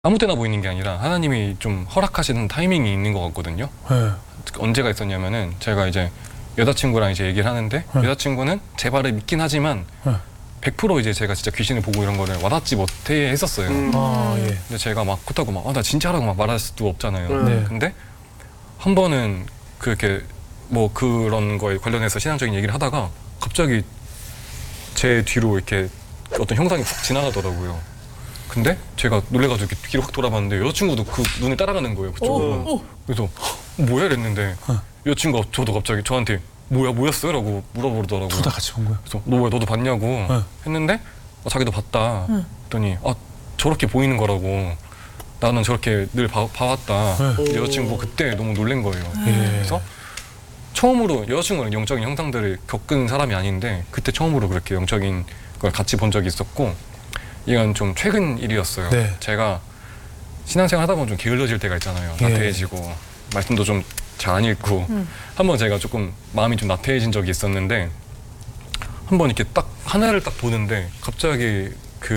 아무 때나 보이는 게 아니라 하나님이 좀 허락하시는 타이밍이 있는 것 같거든요. 네. 언제가 있었냐면은 제가 이제 여자친구랑 이제 얘기를 하는데 여자친구는 제 말을 믿긴 하지만 100% 이제 제가 진짜 귀신을 보고 이런 거를 와닿지 못해 했었어요. 아, 예. 근데 제가 막 그렇다고 막 나 진짜라고 막 말할 수도 없잖아요. 네. 근데 한 번은 그렇게 뭐 그런 거에 관련해서 신앙적인 얘기를 하다가 갑자기 제 뒤로 이렇게 어떤 형상이 훅 지나가더라고요. 근데 제가 놀래가지고 이렇게 뒤로 확 돌아봤는데 여자친구도 그 눈에 따라가는 거예요, 그쪽으로. 그래서 뭐야 이랬는데 여자친구가 저도 갑자기 저한테 뭐였어요? 라고 물어보더라고요. 둘 다 같이 본 거예요? 그래서 너 왜 너도 봤냐고 했는데 자기도 봤다 했더니 저렇게 보이는 거라고 나는 저렇게 늘 봐왔다. 여자친구 그때 너무 놀란 거예요. 그래서 처음으로 여자친구는 영적인 형상들을 겪은 사람이 아닌데 그때 처음으로 그렇게 영적인 걸 같이 본 적이 있었고 이건 좀 최근 일이었어요. 네. 제가 신앙생활 하다 보면 좀 게을러질 때가 있잖아요. 나태해지고 말씀도 좀 잘 안 읽고 한번 제가 조금 마음이 좀 나태해진 적이 있었는데 한번 이렇게 딱 하늘을 딱 보는데 갑자기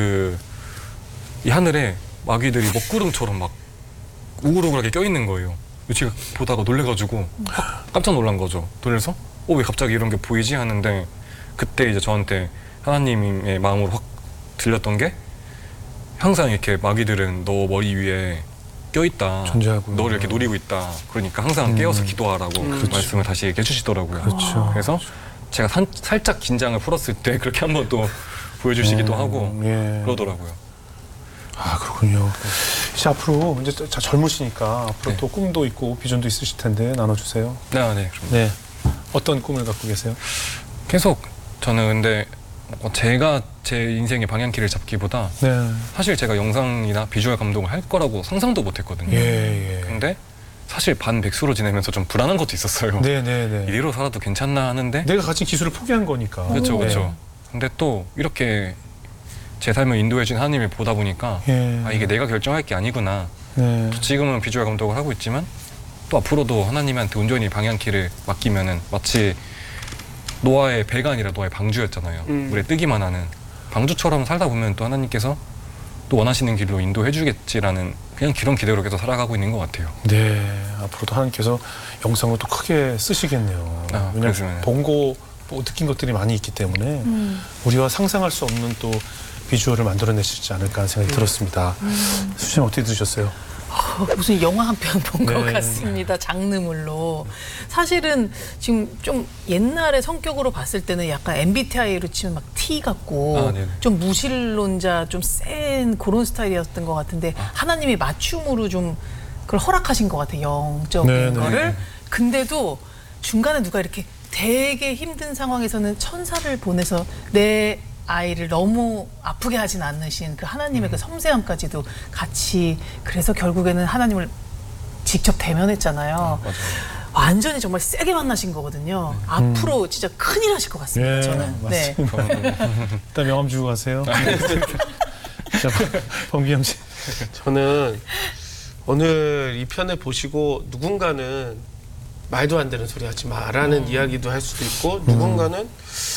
이 하늘에 마귀들이 먹구름처럼 막 우글우글하게 껴있는 거예요. 제가 보다가 놀래가지고 확 깜짝 놀란 거죠. 놀라서 왜 갑자기 이런 게 보이지 하는데 그때 이제 저한테 하나님의 마음으로 확 들렸던 게 항상 이렇게 마귀들은 너 머리 위에 껴있다. 존재하고 너를 이렇게 노리고 있다. 그러니까 항상 깨어서 기도하라고 말씀을 다시 얘기해 주시더라고요. 그렇죠. 그래서 제가 살짝 긴장을 풀었을 때 그렇게 한번 또 보여주시기도 하고 그러더라고요. 아, 그렇군요. 이제 앞으로 이제 젊으시니까 앞으로 또 꿈도 있고 비전도 있으실 텐데 나눠주세요. 네. 네. 어떤 꿈을 갖고 계세요? 계속 저는 근데 제가 제 인생의 방향키를 잡기보다 사실 제가 영상이나 비주얼 감독을 할 거라고 상상도 못 했거든요. 근데 사실 반백수로 지내면서 좀 불안한 것도 있었어요. 이대로 살아도 괜찮나 하는데 내가 가진 기술을 포기한 거니까. 그렇죠. 근데 또 이렇게 제 삶을 인도해 준 하나님을 보다 보니까 이게 내가 결정할 게 아니구나. 또 지금은 비주얼 감독을 하고 있지만 또 앞으로도 하나님한테 온전히 방향키를 맡기면은 마치 노아의 배가 아니라 노아의 방주였잖아요. 물에 뜨기만 하는 방주처럼 살다 보면 또 하나님께서 또 원하시는 길로 인도해 주겠지라는 그냥 그런 기대로 계속 살아가고 있는 것 같아요. 네, 앞으로도 하나님께서 영상을 또 크게 쓰시겠네요. 왜냐하면 본고 느낀 것들이 많이 있기 때문에 우리와 상상할 수 없는 또 비주얼을 만들어내시지 않을까 하는 생각이 들었습니다. 수진님 어떻게 들으셨어요? 무슨 영화 한 편 본 것 같습니다. 장르물로. 사실은 지금 좀 옛날에 성격으로 봤을 때는 약간 MBTI로 치면 막 T 같고 좀 무신론자 좀 센 그런 스타일이었던 것 같은데 하나님이 맞춤으로 좀 그걸 허락하신 것 같아요. 영적인 거를. 근데도 중간에 누가 이렇게 되게 힘든 상황에서는 천사를 보내서 내 아이를 너무 아프게 하진 않으신 그 하나님의 그 섬세함까지도 같이 그래서 결국에는 하나님을 직접 대면했잖아요. 완전히 정말 세게 만나신 거거든요. 앞으로 진짜 큰일 하실 것 같습니다. 저는. 맞습니다. 일단 명함 주고 가세요. 자, 범기영 씨. 저는 오늘 이 편을 보시고 누군가는 말도 안 되는 소리 하지 마라는 이야기도 할 수도 있고 누군가는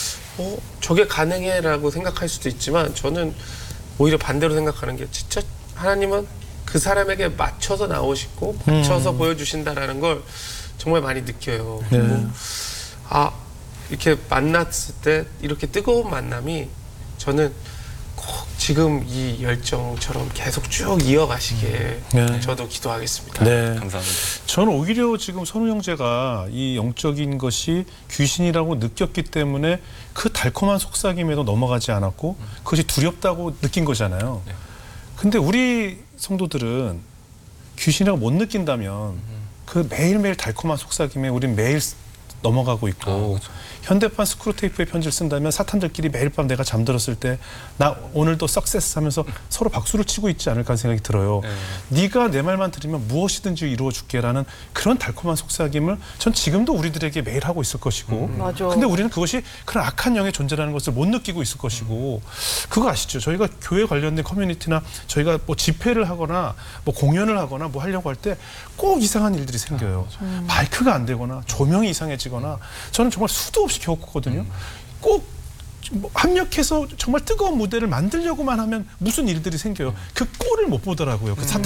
저게 가능해라고 생각할 수도 있지만 저는 오히려 반대로 생각하는 게 진짜 하나님은 그 사람에게 맞춰서 나오시고 맞춰서 보여주신다라는 걸 정말 많이 느껴요. 그리고 이렇게 만났을 때 이렇게 뜨거운 만남이 저는 꼭 지금 이 열정처럼 계속 쭉 이어가시게 저도 기도하겠습니다. 감사합니다. 저는 오히려 지금 선우 형제가 이 영적인 것이 귀신이라고 느꼈기 때문에 그 달콤한 속삭임에도 넘어가지 않았고 그것이 두렵다고 느낀 거잖아요. 근데 우리 성도들은 귀신이라고 못 느낀다면 그 매일매일 달콤한 속삭임에 우린 매일 넘어가고 있고 현대판 스크루테이프의 편지를 쓴다면 사탄들끼리 매일 밤 내가 잠들었을 때 나 오늘도 석세스 하면서 서로 박수를 치고 있지 않을까 하는 생각이 들어요. 네가 내 말만 들으면 무엇이든지 이루어 줄게라는 그런 달콤한 속삭임을 전 지금도 우리들에게 매일 하고 있을 것이고 근데 우리는 그것이 그런 악한 영의 존재라는 것을 못 느끼고 있을 것이고 그거 아시죠? 저희가 교회 관련된 커뮤니티나 저희가 뭐 집회를 하거나 뭐 공연을 하거나 뭐 하려고 할 때 꼭 이상한 일들이 생겨요. 마이크가 안 되거나 조명이 이상해지거나 저는 정말 수도 없이 겪었거든요. 꼭 뭐 합력해서 정말 뜨거운 무대를 만들려고만 하면 무슨 일들이 생겨요. 그 꼴을 못 보더라고요. 그